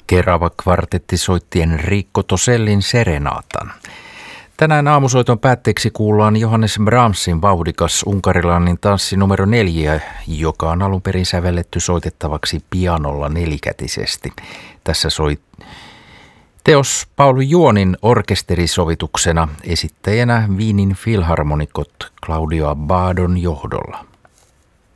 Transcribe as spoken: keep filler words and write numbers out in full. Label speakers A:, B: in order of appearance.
A: Kerava kvartetti soitti Enrico Tosellin Serenatan. Tänään aamusoiton päätteeksi kuullaan Johannes Brahmsin vauhdikas unkarilainen tanssi numero neljä, joka on alun perin sävelletty soitettavaksi pianolla nelikätisesti. Tässä soi teos Paul Juonin orkesterisovituksena, esittäjänä Wienin filharmonikot Claudio Abbadon johdolla.